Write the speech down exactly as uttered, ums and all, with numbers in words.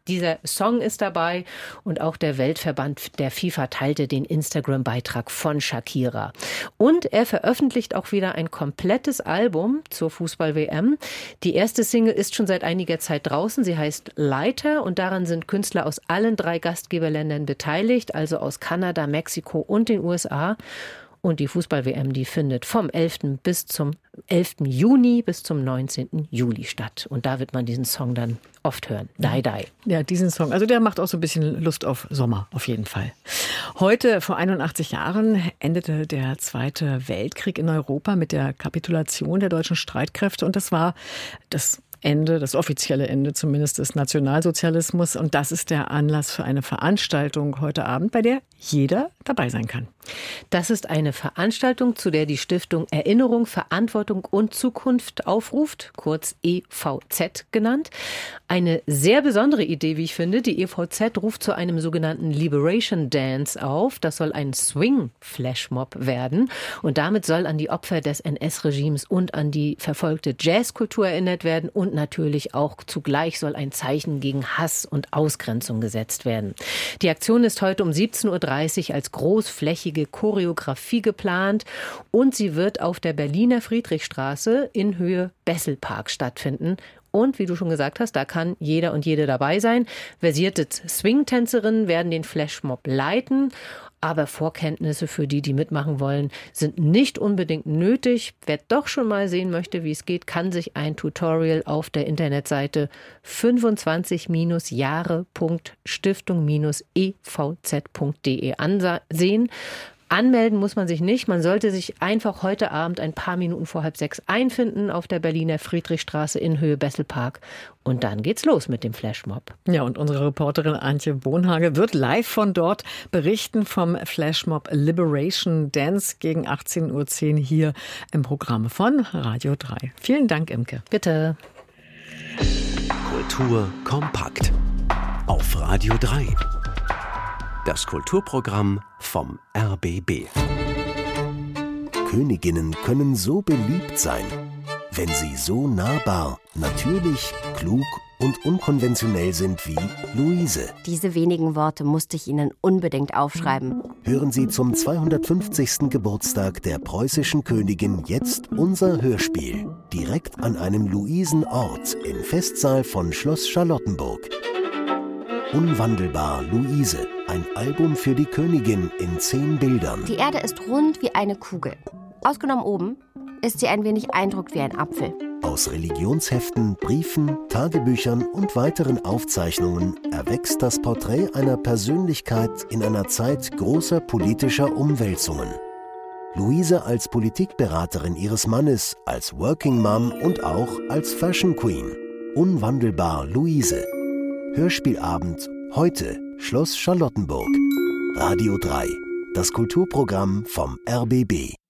Dieser Song ist dabei und auch der Weltverband der FIFA teilte den Instagram-Beitrag von Shakira. Und er veröffentlicht auch wieder ein komplettes Album zur Fußball-W M. Die erste Single ist schon seit einiger Zeit draußen. Sie heißt Lighter und daran sind Künstler aus allen drei Gastgeberländern beteiligt, also aus Kanada, Mexiko und den U S A. Und die Fußball-W M, die findet vom elften bis zum elften Juni bis zum neunzehnten Juli statt. Und da wird man diesen Song dann oft hören. Die, die. Ja, diesen Song. Also der macht auch so ein bisschen Lust auf Sommer, auf jeden Fall. Heute, vor einundachtzig Jahren, endete der Zweite Weltkrieg in Europa mit der Kapitulation der deutschen Streitkräfte. Und das war das Ende, das offizielle Ende zumindest des Nationalsozialismus. Und das ist der Anlass für eine Veranstaltung heute Abend, bei der jeder dabei sein kann. Das ist eine Veranstaltung, zu der die Stiftung Erinnerung, Verantwortung und Zukunft aufruft, kurz E V Z genannt. Eine sehr besondere Idee, wie ich finde. Die E V Z ruft zu einem sogenannten Liberation Dance auf. Das soll ein Swing-Flashmob werden. Und damit soll an die Opfer des N S-Regimes und an die verfolgte Jazzkultur erinnert werden. Und natürlich auch zugleich soll ein Zeichen gegen Hass und Ausgrenzung gesetzt werden. Die Aktion ist heute um siebzehn Uhr dreißig als großflächige Choreografie geplant und sie wird auf der Berliner Friedrichstraße in Höhe Besselpark stattfinden. Und wie du schon gesagt hast, da kann jeder und jede dabei sein. Versierte Swing-Tänzerinnen werden den Flashmob leiten. Aber Vorkenntnisse für die, die mitmachen wollen, sind nicht unbedingt nötig. Wer doch schon mal sehen möchte, wie es geht, kann sich ein Tutorial auf der Internetseite fünfundzwanzig Jahre Punkt stiftung E V Z Punkt de ansehen. Anmelden muss man sich nicht. Man sollte sich einfach heute Abend ein paar Minuten vor halb sechs einfinden auf der Berliner Friedrichstraße in Höhe Besselpark. Und dann geht's los mit dem Flashmob. Ja, und unsere Reporterin Antje Bohnhage wird live von dort berichten vom Flashmob Liberation Dance gegen achtzehn Uhr zehn hier im Programm von Radio drei. Vielen Dank, Imke. Bitte. Kultur kompakt auf Radio drei. Das Kulturprogramm vom R B B. Königinnen können so beliebt sein, wenn sie so nahbar, natürlich, klug und unkonventionell sind wie Luise. Diese wenigen Worte musste ich Ihnen unbedingt aufschreiben. Hören Sie zum zweihundertfünfzigsten Geburtstag der preußischen Königin jetzt unser Hörspiel. Direkt an einem Luisenort im Festsaal von Schloss Charlottenburg. Unwandelbar Luise, ein Album für die Königin in zehn Bildern. Die Erde ist rund wie eine Kugel. Ausgenommen oben ist sie ein wenig eindruckt wie ein Apfel. Aus Religionsheften, Briefen, Tagebüchern und weiteren Aufzeichnungen erwächst das Porträt einer Persönlichkeit in einer Zeit großer politischer Umwälzungen. Luise als Politikberaterin ihres Mannes, als Working Mom und auch als Fashion Queen. Unwandelbar Luise. Hörspielabend, heute, Schloss Charlottenburg. Radio drei, das Kulturprogramm vom R B B.